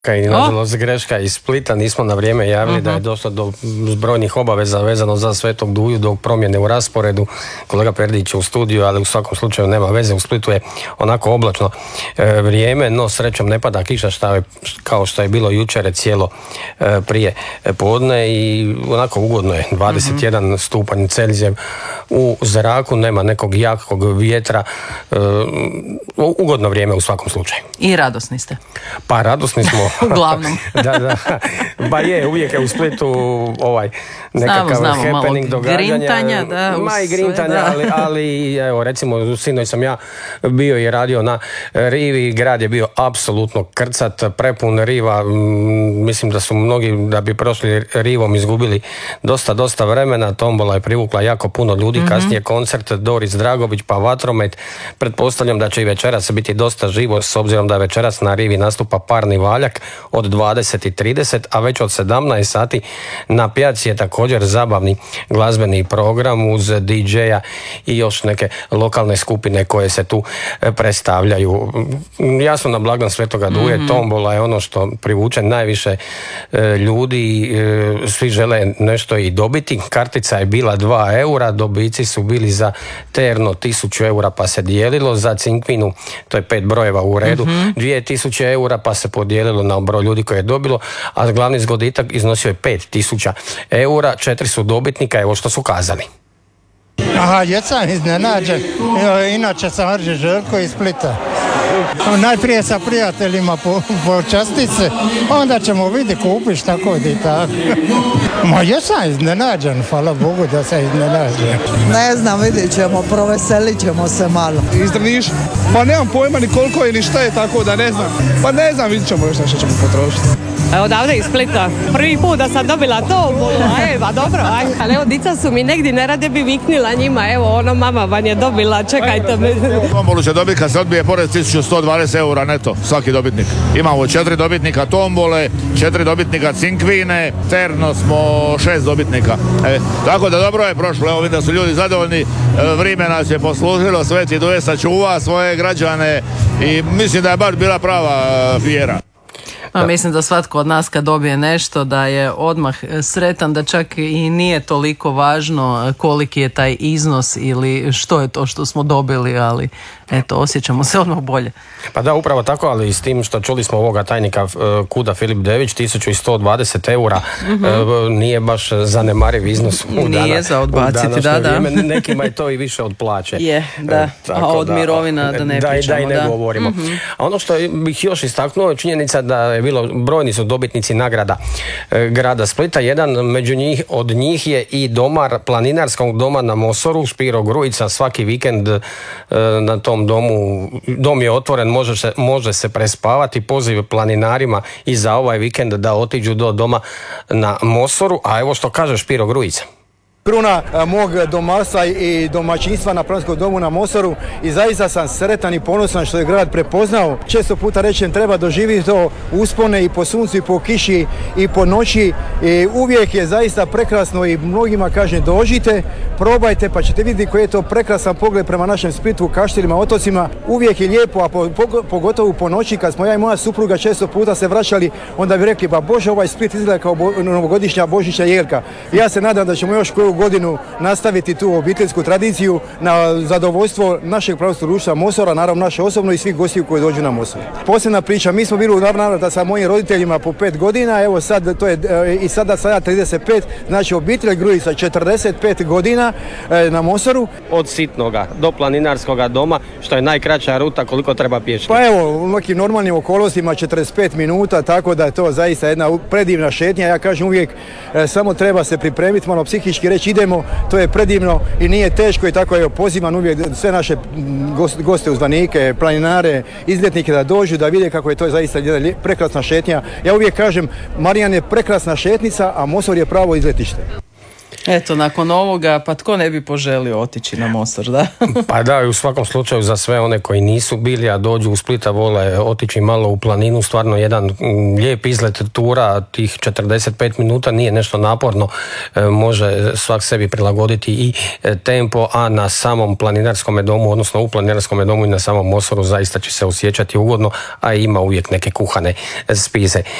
I nažalost greška iz Splita, nismo na vrijeme javili da je došlo do brojnih obaveza vezano za Svetog Duju, do promjene u rasporedu. Kolega Perdić je u studiju, ali u svakom slučaju nema veze. U Splitu je onako oblačno vrijeme, no srećom ne pada kiša kao što je bilo jučer cijelo prije podne i onako ugodno je. 21 stupanj Celzijev u zraku, nema nekog jakog vjetra, ugodno vrijeme u svakom slučaju. I radosni ste? Pa radosni smo. Uglavnom. Da. Ba je, uvijek je u Splitu nekakav happening događanja. Grintanja, i grintanja, ali evo, recimo, sinoć sam ja bio i radio na rivi, grad je bio apsolutno krcat, prepun riva, mislim da su mnogi da bi prošli rivom izgubili dosta vremena, tombola je privukla jako puno ljudi, kasnije koncert Doris Dragović, pa vatromet, pretpostavljam da će i večeras biti dosta živo, s obzirom da večeras na rivi nastupa Parni valjak od 20:30, a već od 17 sati na pijaci je također zabavni glazbeni program uz DJ-a i još neke lokalne skupine koje se tu predstavljaju. Jasno, na blagdan Svetoga Duje tombola je ono što privuče najviše ljudi, svi žele nešto i dobiti. Kartica je bila 2 eura, dobici su bili za terno 1000 eura pa se dijelilo, za cinkvinu, to je 5 brojeva u redu, 2000 eura pa se podijelilo na broj ljudi koje je dobilo, a glavni zgoditak iznosio je 5000 eura, 4 su dobitnika, evo što su kazali. Aha, jesam iznenađen. Inače sam Arže Željko iz Splita. Najprije sa prijateljima počastit se, onda ćemo vidjeti kupiš tako i tako. Ma jesam iznenađen, hvala Bogu da sam iznenađen. Ne znam, vidjet ćemo, proveselit ćemo se malo. Iz Drniša? Pa nemam pojma ni koliko je ni šta je, tako da ne znam. Pa ne znam, vidjet ćemo još nešto ćemo potrošiti. Odavde iz Splita. Prvi put da sam dobila to, pa dobro, ali evo, dica su mi negdje ne rade bi viknila njima, evo, ono, mama vam je dobila, čekajte me. Tombolu će dobiti kad se odbije porez 1120 eura neto, svaki dobitnik. Imamo 4 dobitnika tombole, 4 dobitnika cinkvine, terno smo 6 dobitnika. Tako da dobro je prošlo, evo vidim da su ljudi zadovoljni, vrijeme nas je poslužilo, Sveti Duje sačuva svoje građane i mislim da je baš bila prava fijera. Mislim da svatko od nas kad dobije nešto da je odmah sretan, da čak i nije toliko važno koliki je taj iznos ili što je to što smo dobili, ali eto, osjećamo se odmah bolje. Pa da, upravo tako, ali i s tim što čuli smo ovoga tajnika KUD-a Filip Dević, 1120 eura, nije baš zanemariv iznos u nije za odbaciti, da. Nekima je to i više od plaće. Je, da, a od mirovina da ne pričamo. Da i ne govorimo. A ono što bih još istaknuo je činjenica da je bilo, brojni su dobitnici nagrada grada Splita, jedan od njih je i domar planinarskog doma na Mosoru, Špiro Grujica, svaki vikend na tom dom je otvoren, može se prespavati, poziv planinarima i za ovaj vikend da otiđu do doma na Mosoru, a evo što kaže Špiro Grujica. Kruna mog domarstva i domaćinstva na Planinskom domu na Mosoru i zaista sam sretan i ponosan što je grad prepoznao. Često puta rečem treba doživjeti to uspone i po suncu i po kiši i po noći i uvijek je zaista prekrasno i mnogima kažem dođite, probajte pa ćete vidjeti koji je to prekrasan pogled prema našem Splitu, Kaštelima, otocima. Uvijek je lijepo, a pogotovo po noći kad smo ja i moja supruga često puta se vraćali, onda bi rekli ba Bože, ovaj Split izgleda kao novogodišnja božićna jelka. Ja se nadam da ćemo još koju godinu nastaviti tu obiteljsku tradiciju na zadovoljstvo našeg pravoslavnog društva Mosora, naravno naše osobno i svih gostiju koji dođu na Mosor. Posebna priča, mi smo bili u navrata sa mojim roditeljima po 5 godina, evo sad to je i sada 35, znači obitelj Grujica 45 godina na Mosoru. Od Sitnoga do planinarskoga doma, što je najkraća ruta, koliko treba pješiti? Pa evo, u nekim normalnim okolnostima 45 minuta, tako da je to zaista jedna predivna šetnja. Ja kažem uvijek, samo treba se pripremiti, malo psihički reći idemo, to je predivno i nije teško i tako je pozivam uvijek sve naše goste, uzvanike, planinare, izletnike da dođu, da vide kako je to zaista jedna prekrasna šetnja. Ja uvijek kažem, Marijan je prekrasna šetnica, a Mosor je pravo izletište. Eto, nakon ovoga, pa tko ne bi poželio otići na Mostar, da? Pa da, i u svakom slučaju za sve one koji nisu bili, a dođu u Split, a vole otići malo u planinu, stvarno jedan lijep izlet tura, tih 45 minuta nije nešto naporno, može svak sebi prilagoditi i tempo, a na samom planinarskom domu, odnosno u planinarskom domu i na samom Mosoru zaista će se osjećati ugodno, a ima uvijek neke kuhane spize.